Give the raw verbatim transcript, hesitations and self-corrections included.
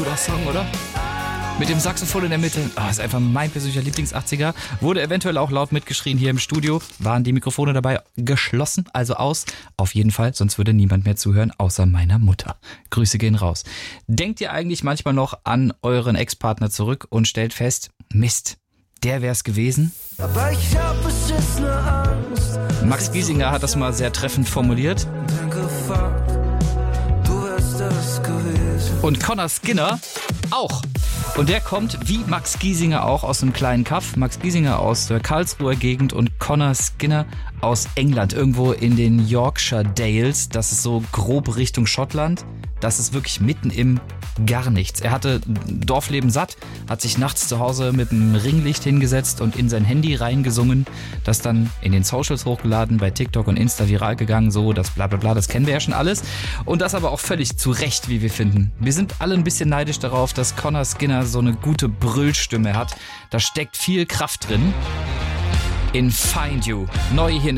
toller Song, oder? Mit dem Saxophon in der Mitte. Ah, ist einfach mein persönlicher Lieblings-achtziger. Wurde eventuell auch laut mitgeschrien hier im Studio. Waren die Mikrofone dabei geschlossen, also aus? Auf jeden Fall, sonst würde niemand mehr zuhören, außer meiner Mutter. Grüße gehen raus. Denkt ihr eigentlich manchmal noch an euren Ex-Partner zurück und stellt fest, Mist, der wär's gewesen? Aber ich hab beschissene Angst. Max Giesinger hat das mal sehr treffend formuliert. Denke, fuck, du wärst das gewesen. Und Connor Skinner auch. Und der kommt, wie Max Giesinger auch, aus einem kleinen Kaff. Max Giesinger aus der Karlsruher Gegend und Connor Skinner aus England, irgendwo in den Yorkshire Dales. Das ist so grob Richtung Schottland. Das ist wirklich mitten im gar nichts. Er hatte Dorfleben satt, hat sich nachts zu Hause mit einem Ringlicht hingesetzt und in sein Handy reingesungen. Das dann in den Socials hochgeladen, bei TikTok und Insta viral gegangen. So, das bla bla bla, das kennen wir ja schon alles. Und das aber auch völlig zu Recht, wie wir finden. Wir sind alle ein bisschen neidisch darauf, dass Connor Skinner so eine gute Brüllstimme hat. Da steckt viel Kraft drin. In Find You. Neu hier in der